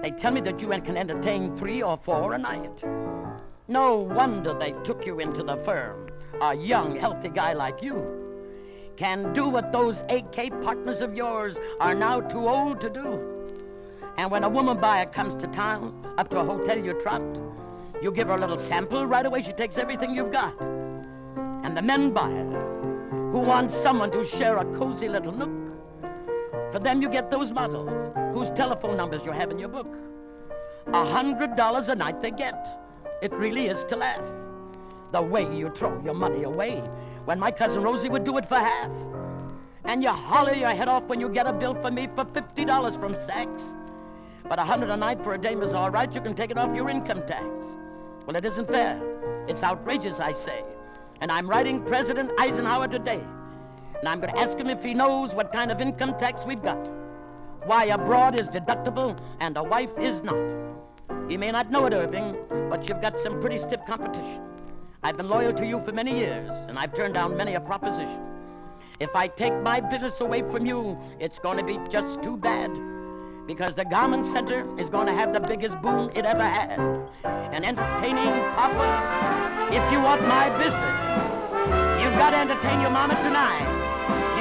They tell me that you can entertain 3 or 4 a night. No wonder they took you into the firm. A young, healthy guy like you can do what those AK partners of yours are now too old to do. And when a woman buyer comes to town, up to a hotel you trot, you give her a little sample, right away she takes everything you've got. And the men buyers who want someone to share a cozy little nook, for them you get those models whose telephone numbers you have in your book. $100 a night they get. It really is to laugh. The way you throw your money away, when my cousin Rosie would do it for half. And you holler your head off when you get a bill from me for $50 from Saks. But $100 a night for a dame is all right. You can take it off your income tax. Well, it isn't fair. It's outrageous, I say. And I'm writing President Eisenhower today. And I'm going to ask him if he knows what kind of income tax we've got. Why a broad is deductible and a wife is not. He may not know it, Irving, but you've got some pretty stiff competition. I've been loyal to you for many years, and I've turned down many a proposition. If I take my business away from you, it's going to be just too bad, because the Garment Center is going to have the biggest boom it ever had. And entertaining Papa, if you want my business, you've got to entertain your mama tonight.